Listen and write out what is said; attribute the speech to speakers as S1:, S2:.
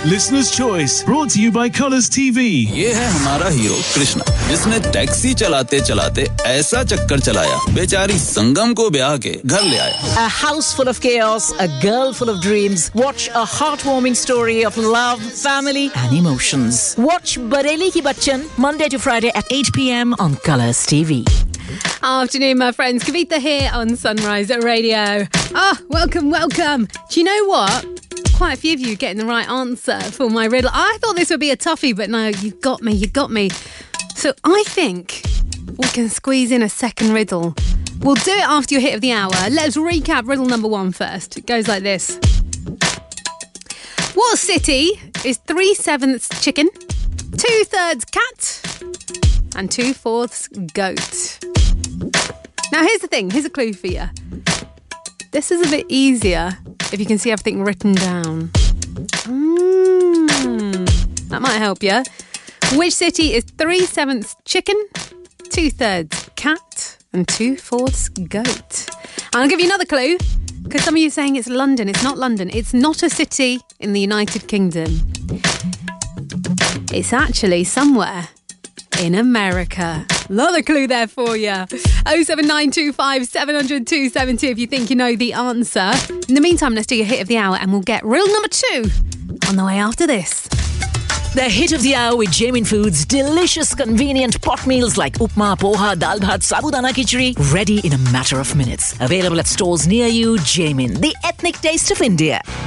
S1: Listener's Choice, brought to you by Colours TV.
S2: ये है हमारा हीरो कृष्णा, जिसने टैक्सी चलाते चलाते ऐसा चक्कर चलाया, बेचारी संगम को ब्याह के घर ले आया.
S3: A house full of chaos, a girl full of dreams. Watch a heartwarming story of love, family and emotions. Watch Bareli Ki Bachchan, Monday to Friday at 8 p.m. on Colours TV.
S4: Afternoon, my friends. Kavita here on Sunrise Radio. Welcome. Do you know what? Quite a few of you getting the right answer for my riddle. I thought this would be a toughie, but no, you got me. So I think we can squeeze in a second riddle. We'll do it after your hit of the hour. Let's recap riddle number 1 first. It goes like this. What city is 3/7 chicken, 2/3 cat, and 2/4 goat? Now here's the thing, here's a clue for you. This is a bit easier if you can see everything written down. That might help you. Which city is 3/7 chicken, 2/3 cat, and 2/4 goat? I'll give you another clue, because some of you are saying it's London. It's not London. It's not a city in the United Kingdom. It's actually somewhere in America. Another clue there for you. 07925 700 272 if you think you know the answer. In the meantime, let's do your hit of the hour and we'll get riddle number 2 on the way after this.
S3: The hit of the hour with Jamin Foods. Delicious, convenient pot meals like upma, poha, dal bhat, sabudana khichdi. Ready in a matter of minutes. Available at stores near you. Jamin, the ethnic taste of India.